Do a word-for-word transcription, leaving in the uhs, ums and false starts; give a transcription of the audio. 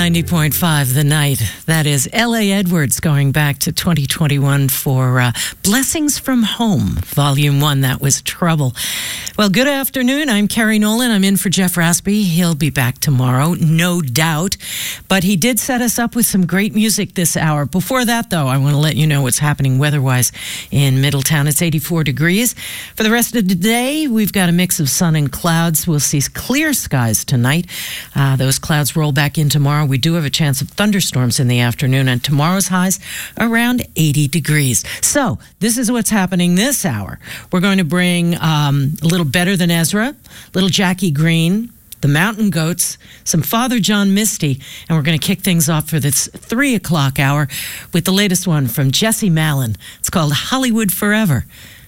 ninety point five The Night. That is L A. Edwards going back to twenty twenty-one for uh, Blessings from Home, Volume one. That was Trouble. Well, good afternoon. I'm Carrie Nolan. I'm in for Jeff Raspy. He'll be back tomorrow, no doubt. But he did set us up with some great music this hour. Before that, though, I want to let you know what's happening weather-wise in Middletown. It's eighty-four degrees. For the rest of the day, we've got a mix of sun and clouds. We'll see clear skies tonight. Uh, those clouds roll back in tomorrow. We do have a chance of thunderstorms in the afternoon, and tomorrow's highs around eighty degrees. So this is what's happening this hour. We're going to bring um, a little Better Than Ezra, little Jackie Green, the Mountain Goats, some Father John Misty, and we're going to kick things off for this three o'clock hour with the latest one from Jesse Malin. It's called Hollywood Forever.